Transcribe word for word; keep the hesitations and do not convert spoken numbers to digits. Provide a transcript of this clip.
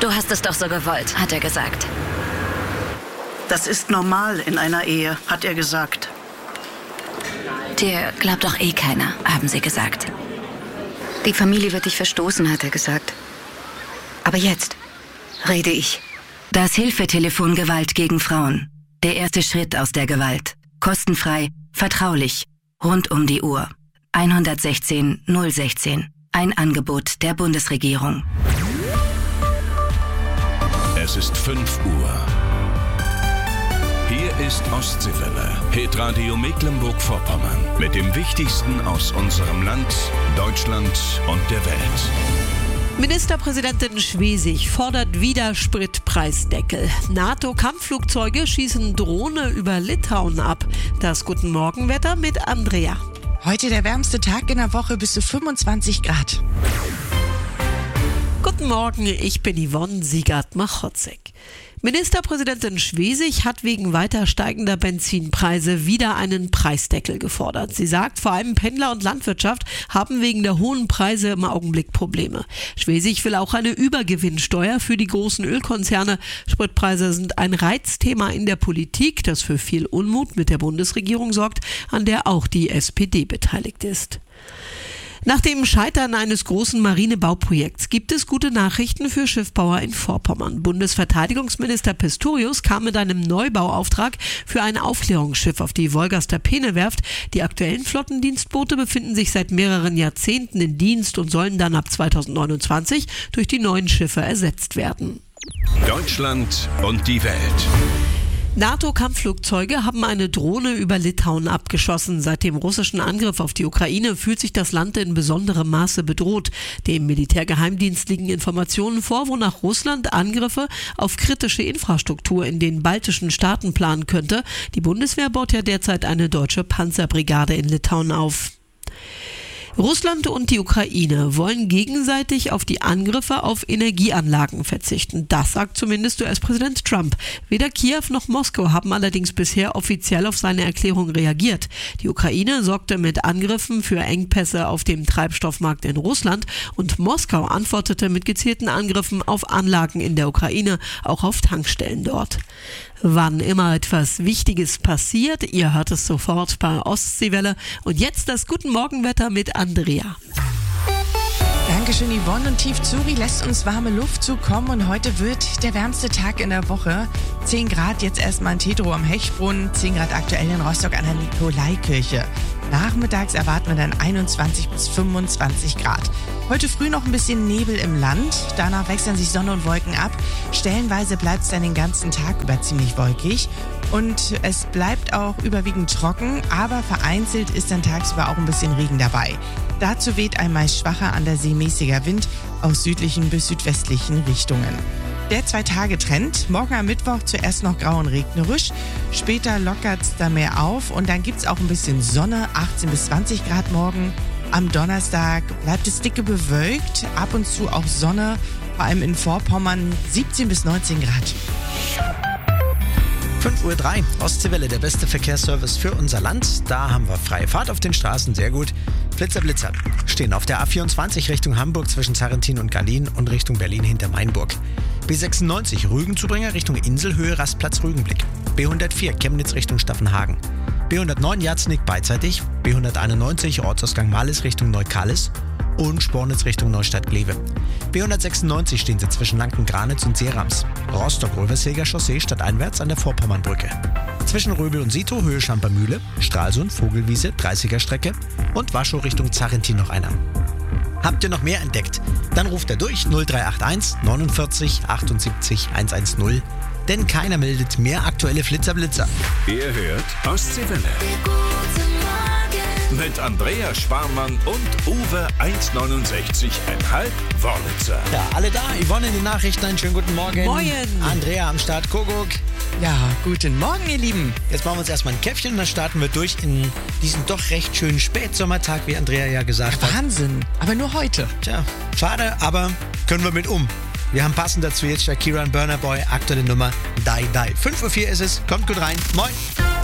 Du hast es doch so gewollt, hat er gesagt. Das ist normal in einer Ehe, hat er gesagt. Dir glaubt doch eh keiner, haben sie gesagt. Die Familie wird dich verstoßen, hat er gesagt. Aber jetzt rede ich. Das Hilfetelefon Gewalt gegen Frauen. Der erste Schritt aus der Gewalt. Kostenfrei, vertraulich, rund um die Uhr. eins eins sechs null ein sechs. Ein Angebot der Bundesregierung. Es ist fünf Uhr. Hier ist Ostseewelle, Hitradio Mecklenburg-Vorpommern. Mit dem Wichtigsten aus unserem Land, Deutschland und der Welt. Ministerpräsidentin Schwesig fordert wieder Spritpreisdeckel. NATO-Kampfflugzeuge schießen Drohne über Litauen ab. Das Guten Morgenwetter mit Andrea. Heute der wärmste Tag in der Woche, bis zu fünfundzwanzig Grad. Guten Morgen, ich bin Yvonne Siegert-Machotzek. Ministerpräsidentin Schwesig hat wegen weiter steigender Benzinpreise wieder einen Preisdeckel gefordert. Sie sagt, vor allem Pendler und Landwirtschaft haben wegen der hohen Preise im Augenblick Probleme. Schwesig will auch eine Übergewinnsteuer für die großen Ölkonzerne. Spritpreise sind ein Reizthema in der Politik, das für viel Unmut mit der Bundesregierung sorgt, an der auch die S P D beteiligt ist. Nach dem Scheitern eines großen Marinebauprojekts gibt es gute Nachrichten für Schiffbauer in Vorpommern. Bundesverteidigungsminister Pistorius kam mit einem Neubauauftrag für ein Aufklärungsschiff auf die Wolgaster Peene-Werft. Die aktuellen Flottendienstboote befinden sich seit mehreren Jahrzehnten in Dienst und sollen dann ab zweitausendneunundzwanzig durch die neuen Schiffe ersetzt werden. Deutschland und die Welt. NATO-Kampfflugzeuge haben eine Drohne über Litauen abgeschossen. Seit dem russischen Angriff auf die Ukraine fühlt sich das Land in besonderem Maße bedroht. Dem Militärgeheimdienst liegen Informationen vor, wonach Russland Angriffe auf kritische Infrastruktur in den baltischen Staaten planen könnte. Die Bundeswehr baut ja derzeit eine deutsche Panzerbrigade in Litauen auf. Russland und die Ukraine wollen gegenseitig auf die Angriffe auf Energieanlagen verzichten. Das sagt zumindest U S-Präsident Trump. Weder Kiew noch Moskau haben allerdings bisher offiziell auf seine Erklärung reagiert. Die Ukraine sorgte mit Angriffen für Engpässe auf dem Treibstoffmarkt in Russland und Moskau antwortete mit gezielten Angriffen auf Anlagen in der Ukraine, auch auf Tankstellen dort. Wann immer etwas Wichtiges passiert, ihr hört es sofort bei Ostseewelle. Und jetzt das Guten Morgenwetter mit Andrea. Dankeschön, Yvonne. Und Tief Zuri lässt uns warme Luft zukommen und heute wird der wärmste Tag in der Woche. zehn Grad jetzt erstmal in Tedrow am Hechbrunn, zehn Grad aktuell in Rostock an der Nikolaikirche. Nachmittags erwarten wir dann einundzwanzig bis fünfundzwanzig Grad. Heute früh noch ein bisschen Nebel im Land, danach wechseln sich Sonne und Wolken ab. Stellenweise bleibt es dann den ganzen Tag über ziemlich wolkig und es bleibt auch überwiegend trocken, aber vereinzelt ist dann tagsüber auch ein bisschen Regen dabei. Dazu weht ein meist schwacher, an der See mäßiger Wind aus südlichen bis südwestlichen Richtungen. Der Zwei-Tage-Trend. Morgen am Mittwoch zuerst noch grau und regnerisch. Später lockert es da mehr auf und dann gibt es auch ein bisschen Sonne, achtzehn bis zwanzig Grad morgen. Am Donnerstag bleibt es dicke bewölkt, ab und zu auch Sonne, vor allem in Vorpommern siebzehn bis neunzehn Grad. fünf Uhr drei, Ostseewelle, der beste Verkehrsservice für unser Land. Da haben wir freie Fahrt auf den Straßen, sehr gut. Flitzer, Blitzer stehen auf der A vierundzwanzig Richtung Hamburg zwischen Zarrentin und Garlin und Richtung Berlin hinter Mainburg. B sechsundneunzig Rügenzubringer Richtung Inselhöhe, Rastplatz Rügenblick. B hundertvier Chemnitz Richtung Staffenhagen. B hundertneun Jatznig beidseitig. B hunderteinundneunzig Ortsausgang Malis Richtung Neukalis und Spornitz Richtung Neustadt-Glewe. B hundertsechsundneunzig stehen sie zwischen Lanken-Granitz und Seerams. Rostock-Rövershäger Chaussee stadteinwärts an der Vorpommernbrücke. Zwischen Röbel und Sito Höhe Schampermühle, Stralsund, Vogelwiese, dreißiger Strecke und Waschow Richtung Zarrentin noch einer. Habt ihr noch mehr entdeckt? Dann ruft er durch null drei acht eins neunundvierzig achtundsiebzig hundertzehn. Denn keiner meldet mehr aktuelle Flitzerblitzer. Ihr hört Ostseewelle. Mit Andrea Sparmann und Uwe eins neunundsechzig Komma fünf Wörlitzer. Ja, alle da. Yvonne in den Nachrichten. Einen schönen guten Morgen. Moin. Andrea am Start. Kuckuck. Ja, guten Morgen, ihr Lieben. Jetzt machen wir uns erstmal ein Käffchen und dann starten wir durch in diesen doch recht schönen Spätsommertag, wie Andrea ja gesagt hat. Wahnsinn, aber nur heute. Tja, schade, aber können wir mit um. Wir haben passend dazu jetzt Shakira und Burna Boy, aktuelle Nummer Die Die. fünf Uhr vier ist es, kommt gut rein. Moin.